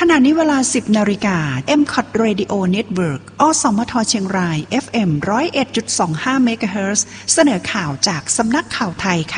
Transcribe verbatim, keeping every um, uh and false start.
ณะนี้เวลา สิบ นาฬิกา เอ็ม ซี โอ ที Radio Network อสมทเชียงราย เอฟ เอ็ม หนึ่งศูนย์เอ็ดจุดสองห้า เมกะเฮิรตซ์ เสนอข่าวจากสำนักข่าวไทยค่ะ